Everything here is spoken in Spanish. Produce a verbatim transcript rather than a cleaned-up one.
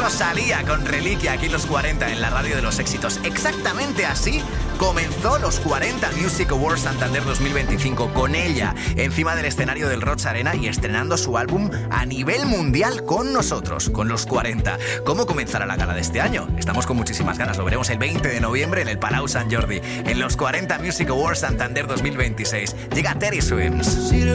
Rosalía con Reliquia aquí en los cuarenta en la radio de los éxitos. Exactamente así comenzó los cuarenta Music Awards Santander dos mil veinticinco, con ella encima del escenario del Roig Arena y estrenando su álbum a nivel mundial con nosotros, con los cuarenta. ¿Cómo comenzará la gala de este año? Estamos con muchísimas ganas. Lo veremos el veinte de noviembre en el Palau Sant Jordi, en los cuarenta Music Awards Santander dos mil veintiséis. Llega Teddy Swims.